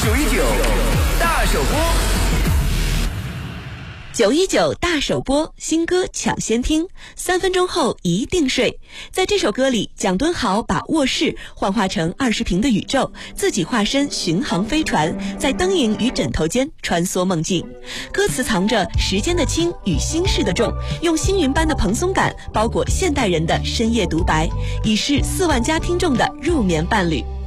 919大首播。 919大首播，新歌抢先听，3分钟后一定睡。在这首歌里，蒋敦豪把卧室幻化成20平的宇宙，自己化身巡航飞船，在灯影与枕头间穿梭梦境。歌词藏着时间的轻与心事的重，用星云般的蓬松感包裹现代人的深夜独白，已是4万加听众的入眠伴侣。